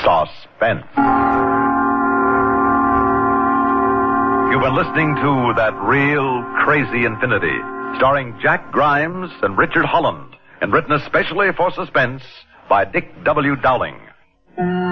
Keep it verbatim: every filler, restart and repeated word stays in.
Suspense. You've been listening to That Real Crazy Infinity, starring Jack Grimes and Richard Holland, and written especially for Suspense by Dick W. Dowling.